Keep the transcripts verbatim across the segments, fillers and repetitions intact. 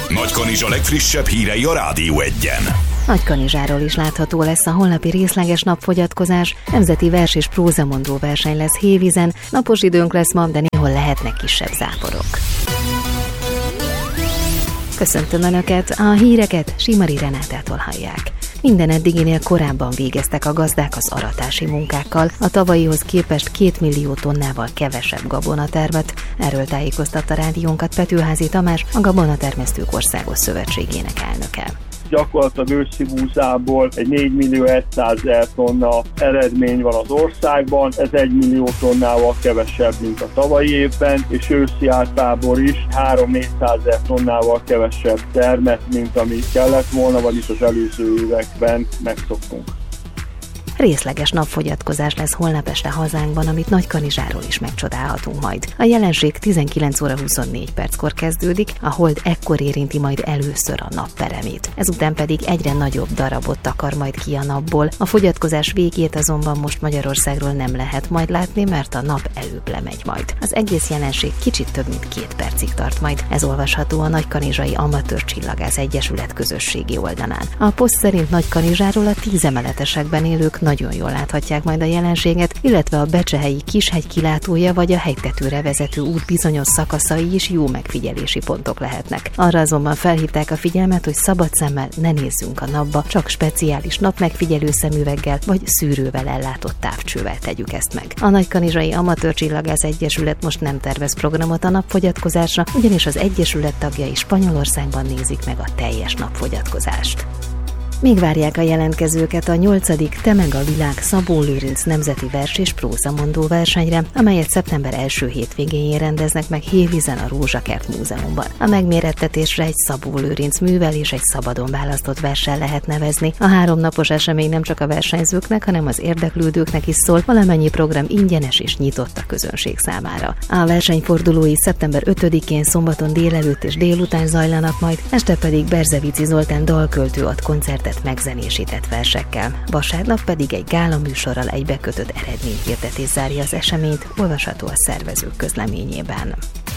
Nagykanizsa legfrissebb hírei a Rádió Egyen. Nagykanizsáról is látható lesz a holnapi részleges napfogyatkozás, nemzeti vers- és prózamondó verseny lesz Hévízen, napos időnk lesz ma, de néhol lehetnek kisebb záporok. Köszöntöm Önöket, a híreket Simari Renátától hallják. Minden eddiginél korábban végeztek a gazdák az aratási munkákkal, a tavalyihoz képest két millió tonnával kevesebb gabonatermet. Erről tájékoztatta rádiónkat Petőházy Tamás, a Gabonatermesztők Országos Szövetségének elnöke. Gyakorlatilag őszi búzából egy négymillió százezer tonna eredmény van az országban, ez egy millió tonnával kevesebb, mint a tavalyi évben, és őszi áttábor is három-négyszázezer tonnával kevesebb termet, mint ami kellett volna, vagyis az előző években megszoktunk. Részleges napfogyatkozás lesz holnap este hazánkban, amit Nagykanizsáról is megcsodálhatunk majd. A jelenség tizenkilenc óra huszonnégy perckor kezdődik, a hold ekkor érinti majd először a nap peremét. Ezután pedig egyre nagyobb darabot takar majd ki a napból. A fogyatkozás végét azonban most Magyarországról nem lehet majd látni, mert a nap előbb lemegy majd. Az egész jelenség kicsit több mint két percig tart majd. Ez olvasható a Nagykanizsai Amatőr Csillagász Egyesület közösségi oldalán. A poszt szerint Nagykanizsáról a tízemeletesekben élők nagyon jól láthatják majd a jelenséget, illetve a becsehelyi Kishegy kilátója vagy a hegytetőre vezető út bizonyos szakaszai is jó megfigyelési pontok lehetnek. Arra azonban felhívták a figyelmet, hogy szabad szemmel ne nézzünk a napba, csak speciális napmegfigyelő szemüveggel vagy szűrővel ellátott távcsővel tegyük ezt meg. A Nagykanizsai Amatőr Csillagász Egyesület most nem tervez programot a napfogyatkozásra, ugyanis az egyesület tagjai Spanyolországban nézik meg a teljes napfogyatkozást. Még várják a jelentkezőket a nyolcadik Te meg a világ Szabó Lőrinc nemzeti vers- és prózamondó versenyre, amelyet szeptember első hétvégéjén rendeznek meg Hévízen a Rózsakert Múzeumban. A megmérettetésre egy Szabó Lőrinc művel és egy szabadon választott verssel lehet nevezni. A háromnapos esemény nem csak a versenyzőknek, hanem az érdeklődőknek is szól, valamennyi program ingyenes és nyitott a közönség számára. A versenyfordulói szeptember ötödikén szombaton délelőtt és délután zajlanak majd, este pedig Berzevici Zoltán dalköltő ad koncertet megzenésített versekkel. Vasárnap pedig egy gála műsorral egybekötött eredményhirdetés zárja az eseményt, olvasható a szervezők közleményében.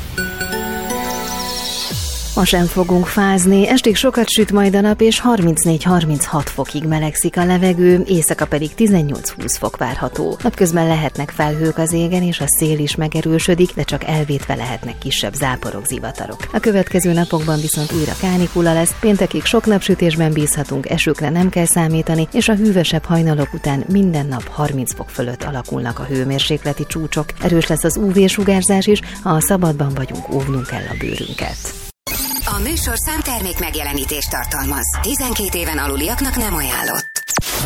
Ma sem fogunk fázni, estig sokat süt majd a nap, és harmincnégy-harminchat fokig melegszik a levegő, éjszaka pedig tizennyolc-húsz fok várható. Napközben lehetnek felhők az égen, és a szél is megerősödik, de csak elvétve lehetnek kisebb záporok, zivatarok. A következő napokban viszont újra kánikula lesz, péntekig sok napsütésben bízhatunk, esőkre nem kell számítani, és a hűvösebb hajnalok után minden nap harminc fok fölött alakulnak a hőmérsékleti csúcsok. Erős lesz az ú vé-sugárzás is, ha a szabadban vagyunk, óvnunk kell a bőrünket. A műsor számtermék megjelenítést tartalmaz. tizenkét éven aluliaknak nem ajánlott.